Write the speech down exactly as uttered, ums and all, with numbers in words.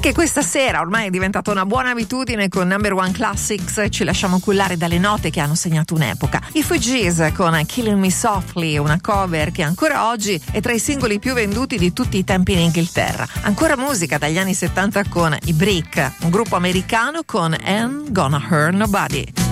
Anche questa sera ormai è diventata una buona abitudine con Number One Classics, ci lasciamo cullare dalle note che hanno segnato un'epoca. I Fugees con Killing Me Softly, una cover che ancora oggi è tra i singoli più venduti di tutti i tempi in Inghilterra. Ancora musica dagli anni settanta con i Brick, un gruppo americano con Ain't Gonna Hurt Nobody.